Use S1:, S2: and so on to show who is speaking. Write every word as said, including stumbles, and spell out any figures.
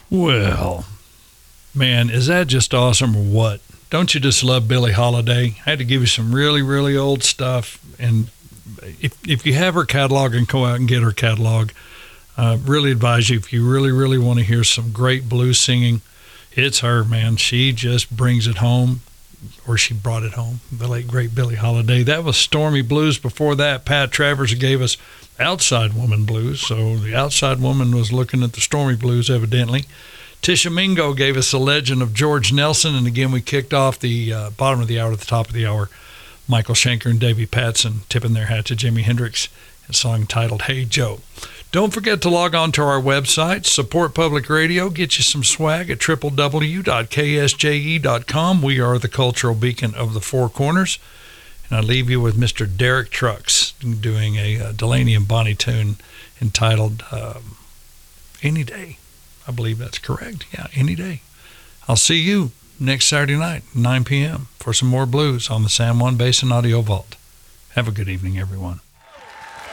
S1: Well, man, is that just awesome or what? Don't you just love Billie Holiday? I had to give you some really, really old stuff. And if if you have her catalog and go out and get her catalog, uh, really advise you, if you really, really want to hear some great blues singing, it's her, man. She just brings it home, or she brought it home, the late, great Billie Holiday. That was Stormy Blues. Before that, Pat Travers gave us Outside Woman Blues. So the Outside Woman was looking at the Stormy Blues, evidently. Tisha Mingo gave us The Legend of George Nelson. And again, we kicked off the uh, bottom of the hour to the top of the hour. Michael Schenker and Davy Patson tipping their hat to Jimi Hendrix, a song titled Hey Joe. Don't forget to log on to our website, Support Public Radio. Get you some swag at w w w dot k s j e dot com. We are the cultural beacon of the Four Corners. And I leave you with Mister Derek Trucks doing a uh, Delaney and Bonnie tune entitled um, Any Day. I believe that's correct. Yeah, Any Day. I'll see you next Saturday night, nine p.m., for some more blues on the San Juan Basin Audio Vault. Have a good evening, everyone.